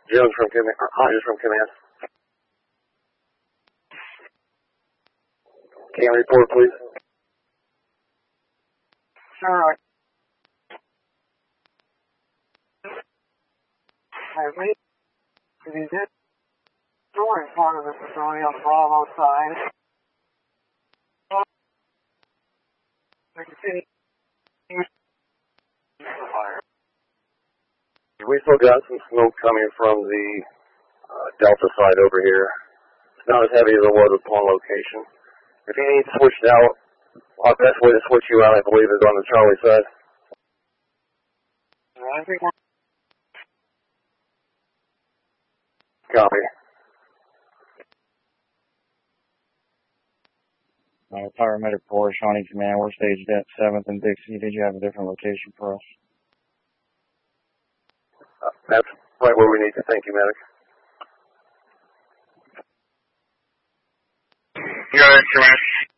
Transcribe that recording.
Jones from command, Hodges from command. Can report, please? Sure. I made the door in front of the facility on Bravo side. I can see fire. We still got some smoke coming from the Delta side over here. It's not as heavy as it was at one location. If you need switched out, our best way to switch you out, I believe, is on the Charlie side. I think we're... Copy. Paramedic 4, Shawnee Command. We're staged at 7th and Dixie. Did you have a different location for us? That's right where we need to. Thank you, medic. Good, Command.